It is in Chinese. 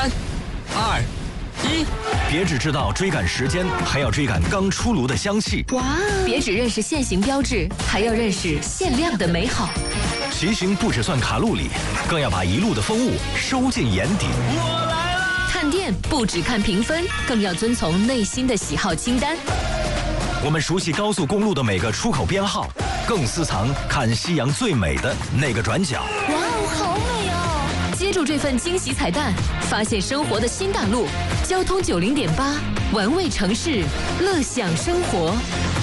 3、2、1， 别只知道追赶时间，还要追赶刚出炉的香气。 哇！别只认识限行标志，还要认识限量的美好。 骑行不只算卡路里，更要把一路的风物收进眼底。 我来啦！ 看店不只看评分，更要遵从内心的喜好清单。 我们熟悉高速公路的每个出口编号，更私藏看夕阳最美的那个转角。 哇哦，好美哦！接住这份惊喜彩蛋，发现生活的新大陆。交通90.8，玩味城市，乐享生活。